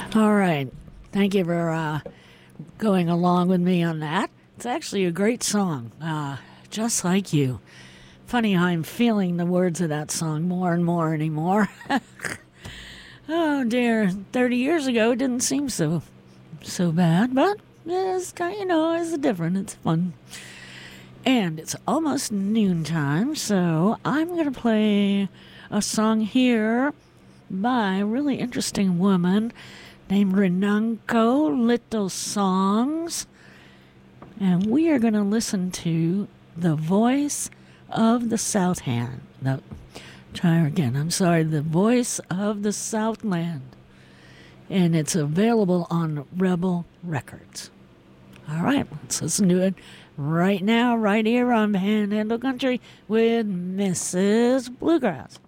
All right. Thank you for going along with me on that. It's actually a great song, Just Like You. Funny how I'm feeling the words of that song more and more anymore. Oh dear, 30 years ago it didn't seem so bad, but it's kind, it's different. It's fun. And it's almost noontime, so I'm going to play a song here by a really interesting woman named Renanko Little Songs. And we are going to listen to The Voice of the Southland. No, try again. I'm sorry. The Voice of the Southland. And it's available on Rebel Records. All right, let's listen to it right now, right here on Panhandle Country with Mrs. Bluegrass.